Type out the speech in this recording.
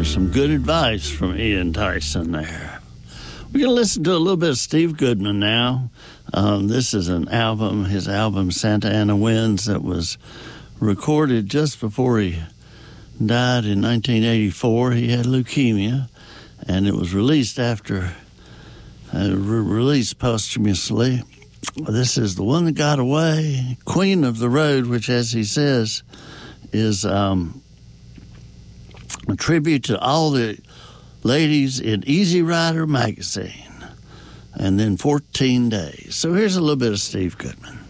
There's some good advice from Ian Tyson there. We're going to listen to a little bit of Steve Goodman now. This is an album, his album Santa Ana Winds, that was recorded just before he died in 1984. He had leukemia, and it was released released posthumously. This is The One That Got Away, Queen of the Road, which, as he says, is a tribute to all the ladies in Easy Rider magazine, and then 14 Days. So here's a little bit of Steve Goodman.